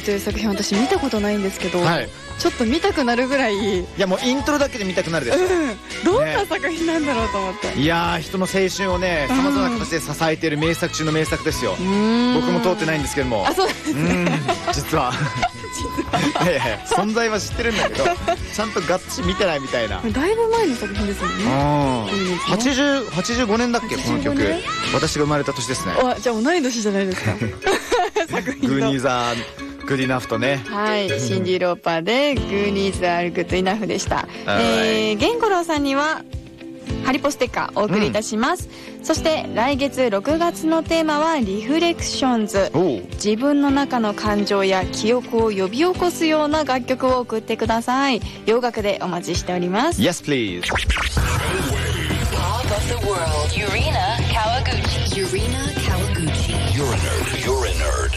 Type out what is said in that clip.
という作品私見たことないんですけど、ちょっと見たくなるぐらい、 いやもうイントロだけで見たくなるでしょ。 どんな作品なんだろうと思って。 いやー、人の青春をね、さまざまな形で支えている名作中の名作ですよ。僕も通ってないんですけども。 あ、そうですね。 実は存在は知ってるんだけど、ちゃんとガッチリ見てないみたいな。 だいぶ前の作品ですよね。 85年だっけこの曲。私が生まれた年ですね。 じゃあ同い年じゃないですか。作品グーニーザーグッドイナフとね。 はい、シンディ・ローパーでグーニーズ・アル・グッド・イナフでした。ゲンゴロウさんにはハリポステッカーお送りいたします。そして来月6月のテーマはリフレクションズ。自分の中の感情や記憶を呼び起こすような楽曲を送ってください。洋楽でお待ちしております。 Yes please. Talk of the world. Yurina Kawaguchi. Yurina Kawaguchi. You're a nerd. You're a nerd.